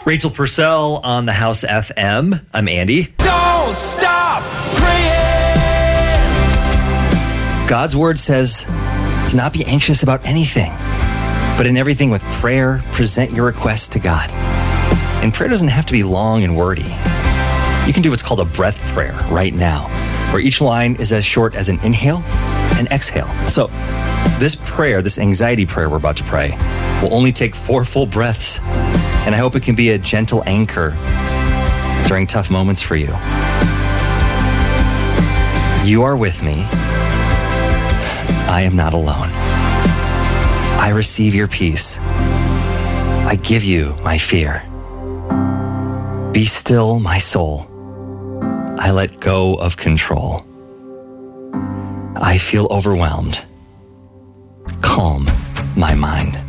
Rachel Purcell on the House FM. I'm Andy. Don't stop praying. God's word says to not be anxious about anything, but in everything with prayer, present your requests to God. And prayer doesn't have to be long and wordy. You can do what's called a breath prayer right now, where each line is as short as an inhale and exhale. So this prayer, this anxiety prayer we're about to pray, will only take 4 full breaths. And I hope it can be a gentle anchor during tough moments for you. You are with me. I am not alone. I receive your peace. I give you my fear. Be still, my soul. I let go of control. I feel overwhelmed. Calm my mind.